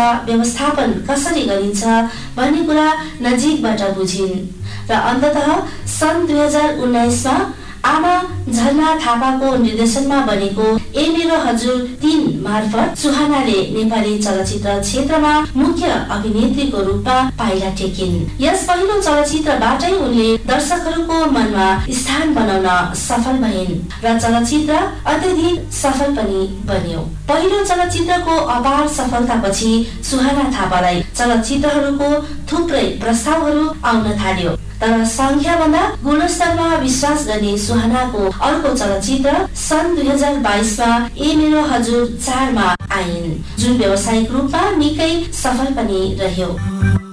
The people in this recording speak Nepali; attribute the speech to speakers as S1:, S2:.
S1: व्यवस्थापन कसरी गरिन्छ भन्ने कुरा नजिकबाट बुझिन् र अन्ततः सन् 2019 मा आमा झरना थापाको निर्देशनमा बनेको ए मेरो हजुर 3 मार्फत सुहानाले नेपाली चलचित्र क्षेत्रमा मुख्य अभिनेत्रीको रूपमा पाइला टेकिन्। यस पहिलो चलचित्रबाटै उनले दर्शकहरूको मनमा स्थान बनाउन सफल भइन् र चलचित्र अत्यधिक सफल पनि बन्यो। पहिलो चलचित्रको अपार सफलतापछि सुहाना थापालाई चलचित्रहरूको थुप्रै प्रस्तावहरू आउन थाल्यो, तर संख्याभन्दा गुणस्तरमा विश्वास गर्ने सुहानाको अर्को चलचित्र सन् 2022 मा ए मेरो हजुर 4 मा आइन्, जुन व्यावसायिक रूपमा निकै सफल पनि रह्यो।